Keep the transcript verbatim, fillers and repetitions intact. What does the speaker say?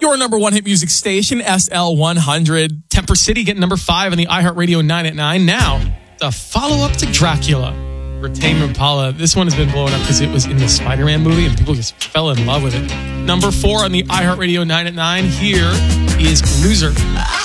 Your number one hit music station, S L one hundred. Temper City getting number five on the iHeartRadio nine at nine. Now, the follow-up to Dracula, for Tame Impala. This one has been blowing up because it was in the Spider-Man movie and people just fell in love with it. Number four on the iHeartRadio nine at nine. Here is Loser.